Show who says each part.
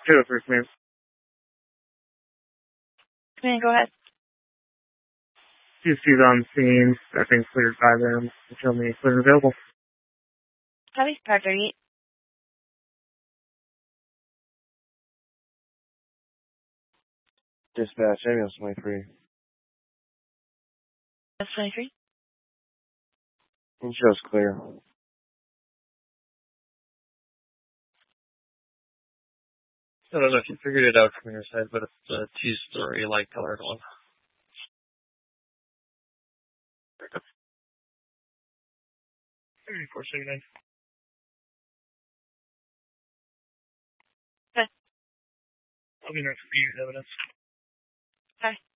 Speaker 1: Taylor first, ma'am.
Speaker 2: Come in, go ahead.
Speaker 1: CSC's on scene. Everything's cleared by them. Tell me clear and available.
Speaker 2: Copy, 538.
Speaker 3: Dispatch, ambulance 23.
Speaker 2: That's 23.
Speaker 3: It shows clear.
Speaker 4: I don't know if you figured it out from your side, but it's a two-story light-colored one.
Speaker 1: $34.79.
Speaker 2: Okay.
Speaker 1: I'll be next for you, evidence.
Speaker 2: Okay.